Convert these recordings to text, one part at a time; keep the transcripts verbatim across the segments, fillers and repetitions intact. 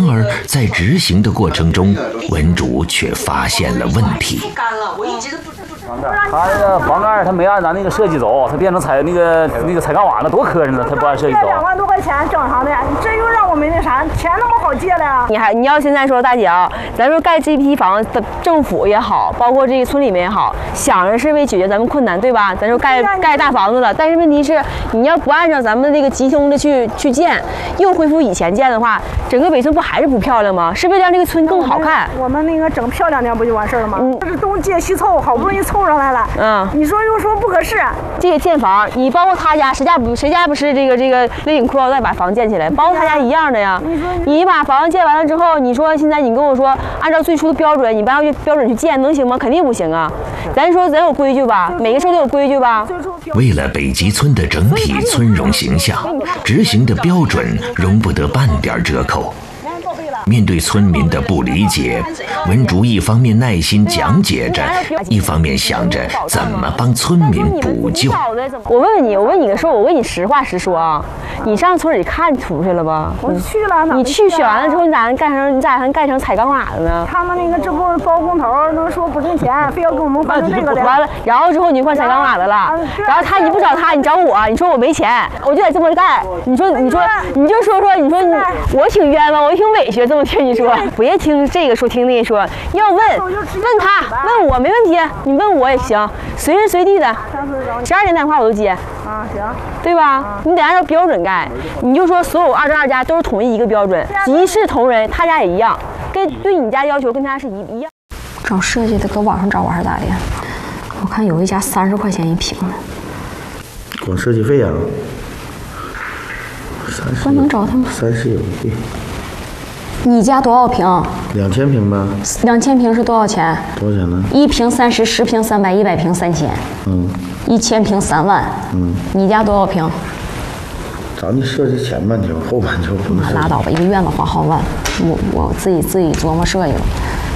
而在执行的过程中，文主却发现了问题。 干了，我一直都不不他这个房盖他没按咱那个设计走，他变成彩那个那个彩钢瓦了，多磕碜呢！他不按设计走。 两万多块钱正常的，这又让我们那啥，钱那么好借的呀？ 你还你要现在说大姐啊，咱说盖这批房的政府也好，包括这个村里面也好，想着是为解决咱们困难，对吧？咱说盖盖大房子了，但是问题是你要不按照咱们这个集中的去去建，又恢复以前建的话，整个北村不还是不漂亮吗？是不是让这个村更好看？ 我们那个整漂亮点不就完事儿了吗？嗯，这是东借西凑，好不容易凑上来了。嗯，你说又说不合适。 这个建房，你包括他家，谁家不谁家不是这个这个勒紧裤腰带把房建起来，包括他家一样的呀。你把房子建完了之后，你说现在你跟我说按照最初的标准，你不按照标准去建，能行吗？肯定不行啊。咱说咱有规矩吧，每个事都有规矩吧。 为了北极村的整体村容形象，执行的标准容不得半点折扣。面对村民的不理解，文竹一方面耐心讲解着，一方面想着怎么帮村民补救。 我问问你，我问你个事，我问你实话实说啊，你上村里看出去了吧？ 我去了， 你去选完了之后，你咋干成你咋还干成彩钢瓦了呢？ 他们那个这不包工头能说不挣钱，非要跟我们换成这个的。 完了，然后之后你就换彩钢瓦的了，然后他你不找他，你找我，你说我没钱，我就得这么干。你说你说你就说说，你说你我挺冤枉，我挺委屈。这么听你说，别听这个说，听那个说，要问问他，问我没问题，你问我也行，随时随地的，十二点打电话我都接。 啊，行， 对吧？你得按照标准盖，你就说所有二十二家都是统一一个标准，一视同仁，他家也一样，跟对你家要求跟他是一一样。 找设计的搁网上找还是咋的？我看有一家三十块钱一平的， 光设计费啊？三十。 不能找他们。 三十有贵。 你家多少平？ 两千平吧。 两千平是多少钱？ 多少钱呢？ 一平三十，十平三百，一百平三千。 嗯。 一千平三万。嗯。你家多少平？ 咱们设计前半球，后半球不能设计。 拉倒吧，一个院子花好万，我我自己自己琢磨设计了。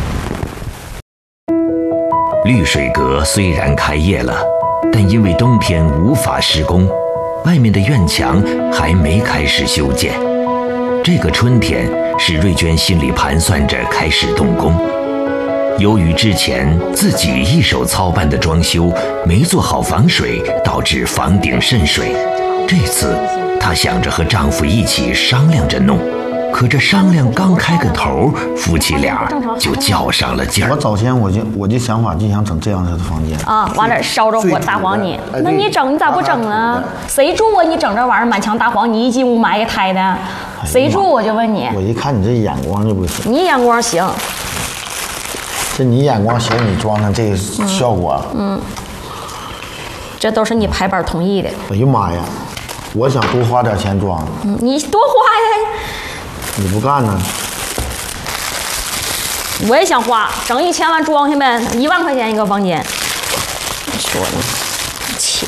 绿水阁虽然开业了，但因为冬天无法施工，外面的院墙还没开始修建。这个春天，史瑞娟心里盘算着开始动工。由于之前自己一手操办的装修没做好防水，导致房顶渗水。这次她想着和丈夫一起商量着弄，可这商量刚开个头，夫妻俩就较上了劲儿。 我早前我就我就想法就想整这样式的房间啊，往这烧着火大黄泥。那你整你咋不整呢？谁住啊？你整这玩意儿满墙大黄泥，一进屋埋一胎的，谁住？我就问你。 我一看你这眼光就不行。 你眼光行。 这你眼光行，你装上这个效果。 嗯。这都是你排班同意的。 哎呀妈呀！我想多花点钱装。 嗯，你多花呀。 你不干呢？ 我也想花，整一千万装下呗，一万块钱一个房间。你说呢？钱。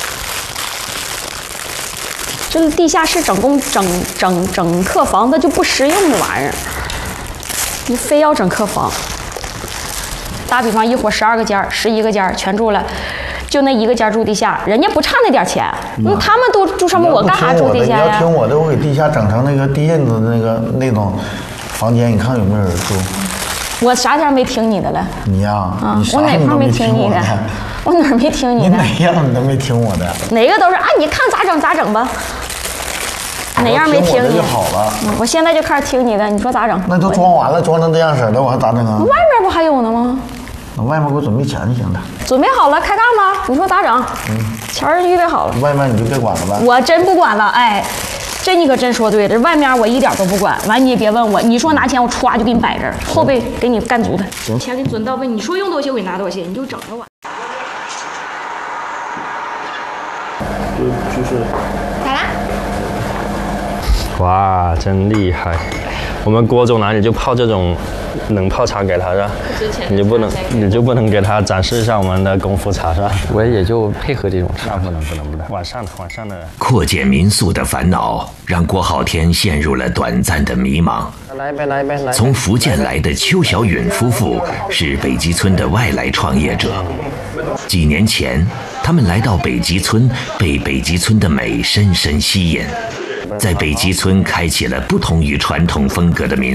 这地下室整工整整整客房，它就不实用的玩意儿。你非要整客房，打比方一伙十二个间儿、十一个间儿全住了。就那一个家住地下，人家不差那点钱，那、嗯、他们都住上面，我干啥住地下呀？ 你要听我的，我给地下整成那个地印子的那个那种房间，你看有没有人住？ 我啥前没听你的了？ 你呀、啊， 啊， 你我哪块没听你的？我哪儿没听你的？ 你哪样你都没听我的？ 哪个都是啊，你看咋整咋整吧。哪样没听你就好了、 嗯？我现在就开始听你的，你说咋整？ 那都装完了，装成这样式了，我还咋整啊？ 外面不还有呢吗？ 那外面给我准备钱就行了。 准备好了，开干吧。你说咋整？嗯，钱儿预备好了。 外面你就别管了呗。 我真不管了，哎，这你可真说对了。这外面我一点都不管。完你也别问我，你说拿钱我歘就给你摆这儿，后背给你干足的。 行， 钱给你准到位。你说用多些我给你拿多些，你就整着我。 就就是。 咋啦？ 哇，真厉害！我们郭总哪里就泡这种冷泡茶给他是吧？你就不能，你就不能给他展示一下我们的功夫茶是吧？ 我也就配合这种茶。 不能不能不能，晚上的晚上的。 扩建民宿的烦恼让郭浩天陷入了短暂的迷茫。 来呗来呗来。 从福建来的邱小允夫妇是北极村的外来创业者。几年前，他们来到北极村，被北极村的美深深吸引。在北极村开启了不同于传统风格的民